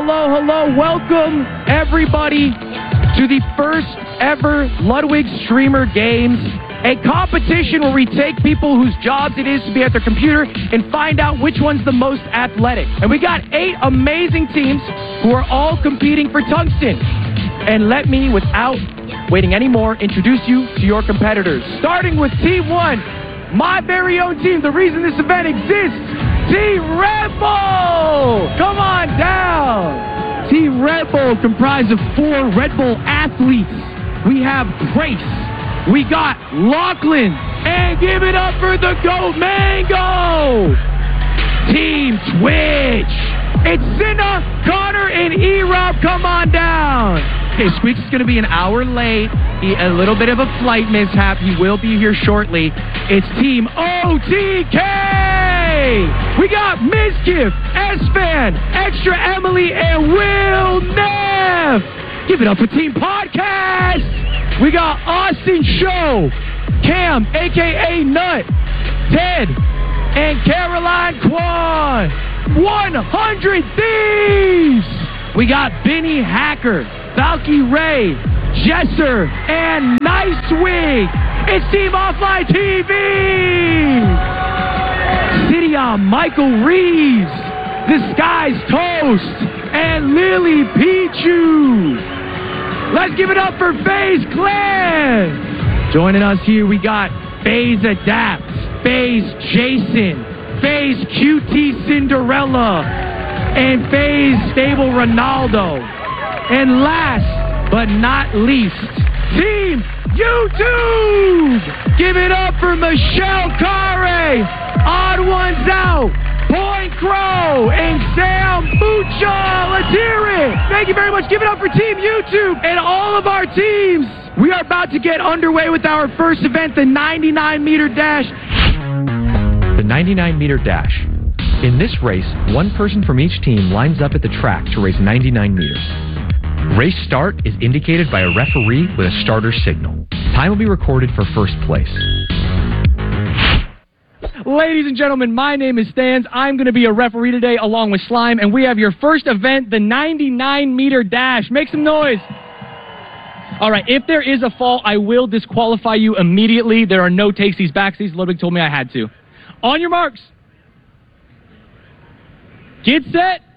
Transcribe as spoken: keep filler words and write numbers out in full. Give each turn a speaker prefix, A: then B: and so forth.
A: hello, hello. Welcome, everybody, to the first ever Ludwig Streamer Games, a competition where we take people whose jobs it is to be at their computer and find out which one's the most athletic. And we got eight amazing teams who are all competing for tungsten. And let me, without waiting anymore, introduce you to your competitors. Starting with Team One, my very own team, the reason this event exists, Team Red Bull! Come on down! Team Red Bull, comprised of four Red Bull athletes. We have Grace, we got Lachlan, and give it up for the GOAT Mango! Team Twitch, it's Cinna, Connor, and E-Rob. Come on down! Okay, Squeaks is going to be an hour late. He, a little bit of a flight mishap. He will be here shortly. It's Team O T K! We got Miskiff, S-Fan, Extra Emily, and Will Neff! Give it up for Team Podcast! We got Austin Show, Cam, a k a. Nut, Ted, and Caroline Kwan. one hundred Thieves! We got Benny Hacker, Valky Ray, Jesser, and Nicewig. It's Team Offline T V! City on Michael Reeves, The Sky's Toast, and Lily Pichu. Let's give it up for FaZe Clan. Joining us here, we got FaZe Adapt, FaZe Jason, FaZe Q T Cinderella, and FaZe Stable Ronaldo. And last but not least, Team YouTube! Give it up for Michelle Carre, Odd Ones Out, Point Crow, and Sam Mucha. Let's hear it! Thank you very much. Give it up for Team YouTube and all of our teams. We are about to get underway with our first event, the ninety-nine meter dash.
B: The ninety-nine meter dash. In this race, one person from each team lines up at the track to race ninety-nine meters. Race start is indicated by a referee with a starter signal. Time will be recorded for first place.
A: Ladies and gentlemen, my name is Stans. I'm going to be a referee today along with Slime, and we have your first event, the ninety-nine meter dash. Make some noise. All right, if there is a fall, I will disqualify you immediately. There are no takesies, backsies. Ludwig told me I had to. On your marks. Get set.